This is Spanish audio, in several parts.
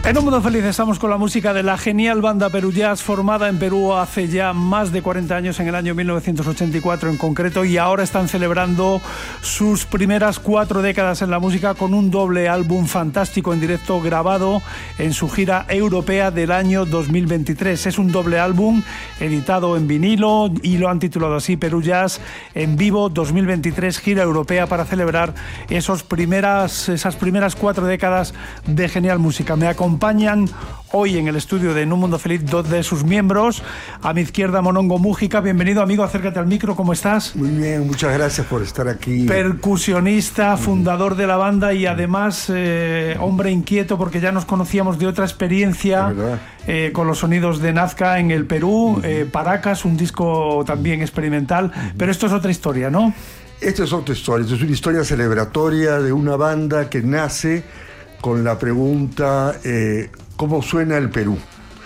En Un Mundo Feliz estamos con la música de la genial banda Perú Jazz, formada en Perú hace ya más de 40 años, en el año 1984 en concreto, y ahora están celebrando sus primeras 4 décadas en la música con un doble álbum fantástico en directo grabado en su gira europea del año 2023. Es un doble álbum editado en vinilo y lo han titulado así: Perú Jazz en vivo 2023, gira europea, para celebrar esas primeras 4 décadas de genial música. Me acompañan hoy en el estudio de En Un Mundo Feliz 2 de sus miembros. A mi izquierda, Monongo Mújica. Bienvenido, amigo, acércate al micro. ¿Cómo estás? Muy bien, muchas gracias por estar aquí. Percusionista, fundador de la banda y además hombre inquieto, porque ya nos conocíamos de otra experiencia con los sonidos de Nazca en el Perú. Paracas, un disco también experimental, pero esto es otra historia, ¿no? Esto es otra historia, esto es una historia celebratoria de una banda que nace con la pregunta ¿cómo suena el Perú?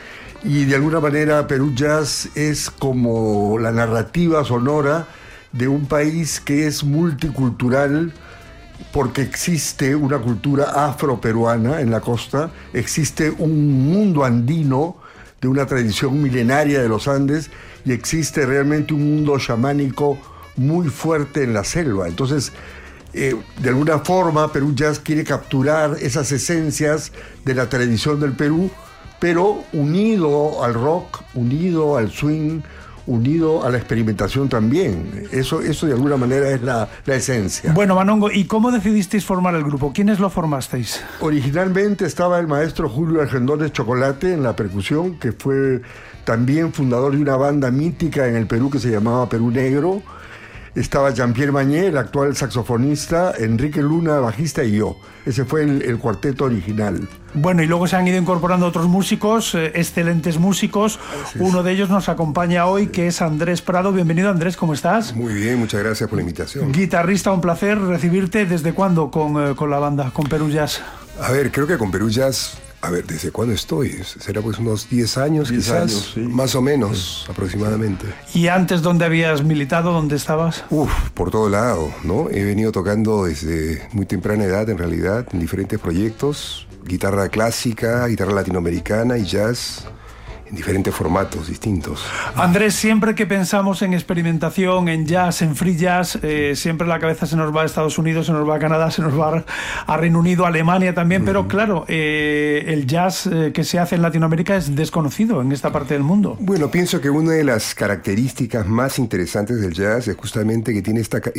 Y de alguna manera Perú Jazz es como la narrativa sonora de un país que es multicultural, porque existe una cultura afroperuana en la costa, existe un mundo andino de una tradición milenaria de los Andes, y existe realmente un mundo chamánico muy fuerte en la selva. Entonces, de alguna forma Perú Jazz quiere capturar esas esencias de la tradición del Perú, pero unido al rock, unido al swing, unido a la experimentación también. Eso de alguna manera es la esencia. Bueno, Manongo, ¿y cómo decidisteis formar el grupo? ¿Quiénes lo formasteis? Originalmente estaba el maestro Julio Argendones Chocolate en la percusión, que fue también fundador de una banda mítica en el Perú que se llamaba Perú Negro. Estaba Jean-Pierre Mañé, el actual saxofonista, Enrique Luna, bajista, y yo. Ese fue el cuarteto original. Bueno, y luego se han ido incorporando otros músicos, excelentes músicos. Uno de ellos nos acompaña hoy, que es Andrés Prado. Bienvenido, Andrés, ¿cómo estás? Muy bien, muchas gracias por la invitación. Guitarrista, un placer recibirte. ¿Desde cuándo con la banda, con Perú Jazz? A ver, creo que con Perú Jazz... A ver, ¿desde cuándo estoy? Será pues unos 10 años, 10 quizás, años, sí. Más o menos, sí. Aproximadamente. ¿Y antes dónde habías militado? ¿Dónde estabas? Por todo lado, ¿no? He venido tocando desde muy temprana edad, en realidad, en diferentes proyectos. Guitarra clásica, guitarra latinoamericana y jazz, en diferentes formatos distintos. Andrés, siempre que pensamos en experimentación, en jazz, en free jazz, siempre la cabeza se nos va a Estados Unidos, se nos va a Canadá, se nos va a Reino Unido, Alemania también, pero claro, el jazz que se hace en Latinoamérica es desconocido en esta parte del mundo. Bueno, pienso que una de las características más interesantes del jazz es justamente que tiene esta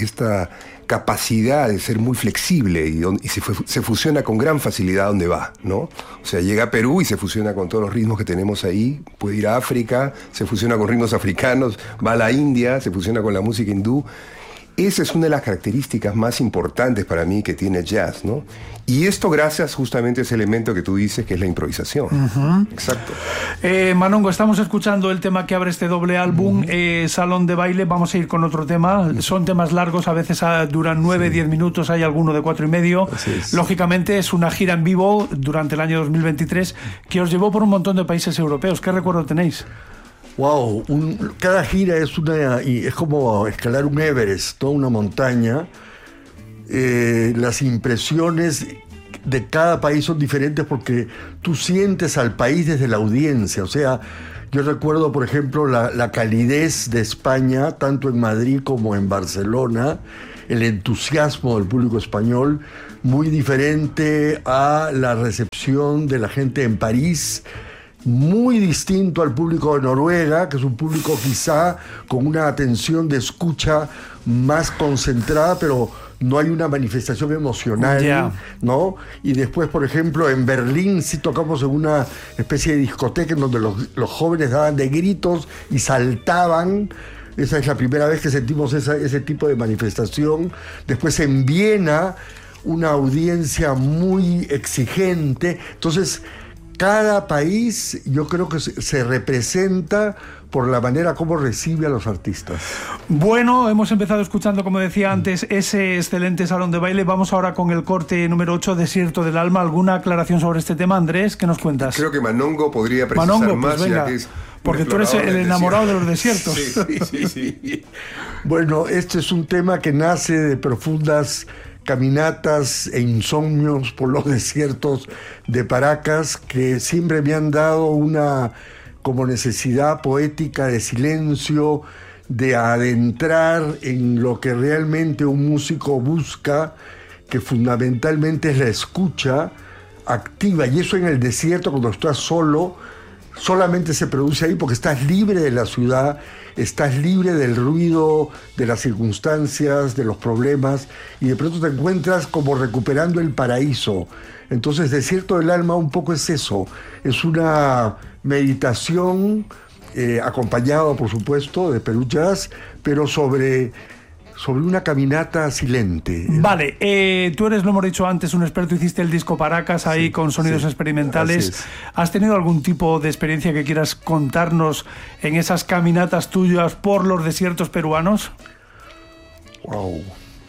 capacidad de ser muy flexible y se fusiona con gran facilidad donde va, ¿no? O sea, llega a Perú y se fusiona con todos los ritmos que tenemos ahí. Puede ir a África, se fusiona con ritmos africanos, va a la India, se fusiona con la música hindú. Esa es una de las características más importantes para mí que tiene el jazz, ¿no? Y esto gracias justamente a ese elemento que tú dices, que es la improvisación. Exacto. Manongo, estamos escuchando el tema que abre este doble álbum, Salón de Baile. Vamos a ir con otro tema. Son temas largos, a veces duran 9-10 minutos, hay alguno de 4,5. Lógicamente es una gira en vivo durante el año 2023 que os llevó por un montón de países europeos. ¿Qué recuerdo tenéis? Wow, cada gira es como escalar un Everest, toda una montaña. Las impresiones de cada país son diferentes porque tú sientes al país desde la audiencia. O sea, yo recuerdo, por ejemplo, la calidez de España, tanto en Madrid como en Barcelona, el entusiasmo del público español, muy diferente a la recepción de la gente en París, muy distinto al público de Noruega, que es un público quizá con una atención de escucha más concentrada, pero no hay una manifestación emocional, ¿no? Y después, por ejemplo, en Berlín sí tocamos en una especie de discoteca en donde los jóvenes daban de gritos y saltaban. Esa es la primera vez que sentimos ese tipo de manifestación. Después en Viena, una audiencia muy exigente. Entonces, cada país yo creo que se representa por la manera como recibe a los artistas. Bueno, hemos empezado escuchando, como decía antes, ese excelente Salón de Baile. Vamos ahora con el corte número 8, Desierto del Alma. ¿Alguna aclaración sobre este tema, Andrés? ¿Qué nos cuentas? Creo que Manongo podría precisar más, pues venga, ya que es porque tú eres el enamorado de los desiertos. Sí. Bueno, este es un tema que nace de profundas caminatas e insomnios por los desiertos de Paracas que siempre me han dado una como necesidad poética de silencio, de adentrar en lo que realmente un músico busca, que fundamentalmente es la escucha activa. Y eso en el desierto, cuando estás solo, solamente se produce ahí porque estás libre de la ciudad, estás libre del ruido, de las circunstancias, de los problemas, y de pronto te encuentras como recuperando el paraíso. Entonces, Desierto del Alma un poco es eso, es una meditación acompañado, por supuesto, de Perú Jazz, pero sobre una caminata silente. Vale, tú eres, lo hemos dicho antes, un experto, hiciste el disco Paracas ahí sí, con sonidos experimentales. ¿Has tenido algún tipo de experiencia que quieras contarnos en esas caminatas tuyas por los desiertos peruanos? Wow.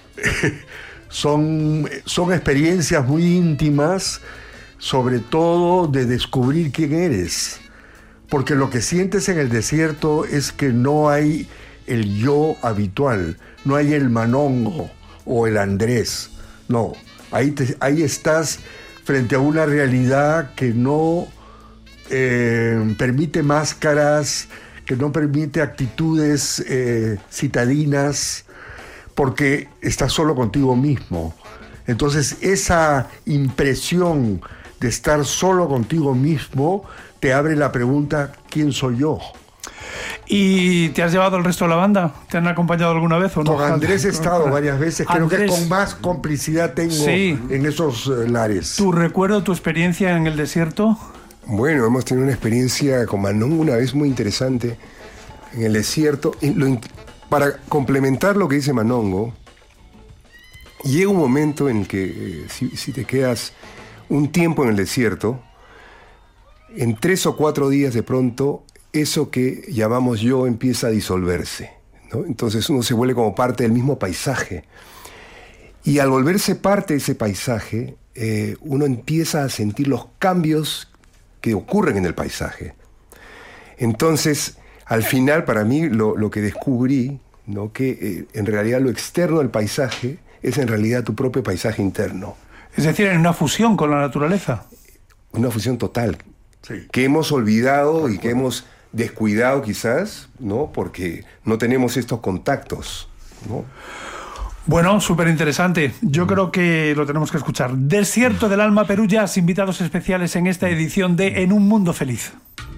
Son experiencias muy íntimas, sobre todo de descubrir quién eres. Porque lo que sientes en el desierto es que no hay el yo habitual, no hay el Manongo o el Andrés, no, ahí estás frente a una realidad que no permite máscaras, que no permite actitudes citadinas, porque estás solo contigo mismo. Entonces esa impresión de estar solo contigo mismo te abre la pregunta, ¿quién soy yo? ¿Y te has llevado el resto de la banda? ¿Te han acompañado alguna vez o no? Con Andrés he estado varias veces, creo que con más complicidad tengo en esos lares. ¿Tu recuerdo, tu experiencia en el desierto? Bueno, hemos tenido una experiencia con Manongo una vez muy interesante en el desierto. Para complementar lo que dice Manongo, llega un momento en el que si te quedas un tiempo en el desierto, en 3 o 4 días de pronto, eso que llamamos yo empieza a disolverse, ¿no? Entonces uno se vuelve como parte del mismo paisaje. Y al volverse parte de ese paisaje, uno empieza a sentir los cambios que ocurren en el paisaje. Entonces, al final, para mí, lo que descubrí, ¿no? Que en realidad lo externo del paisaje es en realidad tu propio paisaje interno. Es decir, en una fusión con la naturaleza. Una fusión total. Sí. Que hemos olvidado y que hemos descuidado quizás, ¿no? Porque no tenemos estos contactos, ¿no? Bueno, súper interesante. Yo creo que lo tenemos que escuchar. Desierto del Alma, Perú Jazz, invitados especiales en esta edición de En un Mundo Feliz.